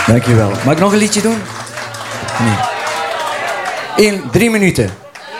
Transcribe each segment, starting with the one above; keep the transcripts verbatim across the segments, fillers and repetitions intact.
Dankjewel. Mag ik nog een liedje doen? Nee. In drie minuten.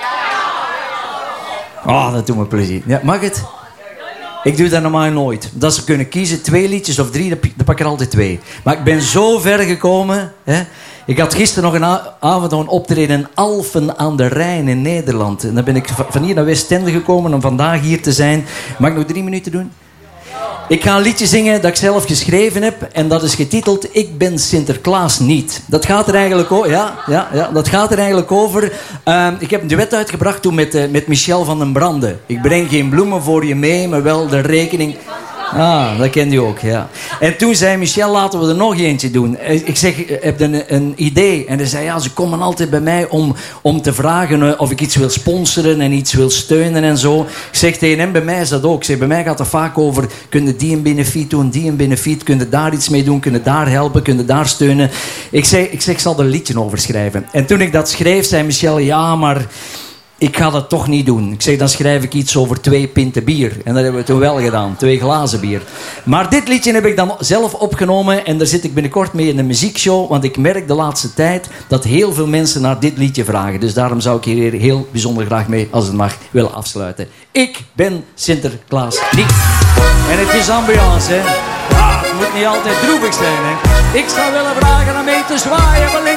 Oh, dat doet me plezier. Ja, mag het? Ik doe dat normaal nooit. Dat ze kunnen kiezen, twee liedjes of drie, dan pak ik er altijd twee. Maar ik ben zo ver gekomen. Hè? Ik had gisteren nog een a- avond een optreden in Alphen aan de Rijn in Nederland. En dan ben ik van hier naar Westende gekomen om vandaag hier te zijn. Mag ik nog drie minuten doen? Ik ga een liedje zingen dat ik zelf geschreven heb. En dat is getiteld Ik ben Sinterklaas niet. Dat gaat er eigenlijk over. Ja, ja, ja, dat gaat er eigenlijk over. Uh, ik heb een duet uitgebracht toen met, uh, met Michel van den Brande. Ik breng geen bloemen voor je mee, maar wel de rekening. Ah, dat kende je ook, ja. En toen zei Michel, laten we er nog eentje doen. Ik zeg, heb je een, een idee? En hij zei, ja, ze komen altijd bij mij om, om te vragen of ik iets wil sponsoren en iets wil steunen en zo. Ik zeg tegen hem, bij mij is dat ook. Ik zeg, bij mij gaat het vaak over, kun je die een benefiet doen, die een benefiet, kun je daar iets mee doen, kun je daar helpen, kun je daar steunen. Ik zeg, ik zeg, ik zal er een liedje over schrijven. En toen ik dat schreef, zei Michel, ja, maar ik ga dat toch niet doen. Ik zeg, dan schrijf ik iets over twee pinten bier. En dat hebben we toen wel gedaan. Twee glazen bier. Maar dit liedje heb ik dan zelf opgenomen. En daar zit ik binnenkort mee in een muziekshow. Want ik merk de laatste tijd dat heel veel mensen naar dit liedje vragen. Dus daarom zou ik hier heel bijzonder graag mee, als het mag, willen afsluiten. Ik ben Sinterklaas niet. En het is ambiance, hè. Ja, het moet niet altijd droevig zijn, hè. Ik zou willen vragen om mee te zwaaien.